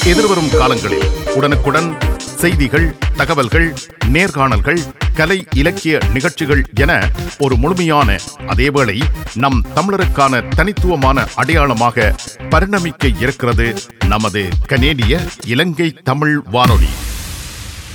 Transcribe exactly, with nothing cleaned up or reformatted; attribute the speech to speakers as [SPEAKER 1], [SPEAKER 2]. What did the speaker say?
[SPEAKER 1] எதிர்வரும் காலங்களில் உடனுக்குடன் செய்திகள், தகவல்கள், நேர்காணல்கள், கலை இலக்கிய நிகழ்ச்சிகள் என ஒரு முழுமையான, அதேவேளை நம் தமிழருக்கான தனித்துவமான அடையாளமாக பரிணமிக்க இருக்கிறது நமது கனேடிய இலங்கை தமிழ் வானொலி.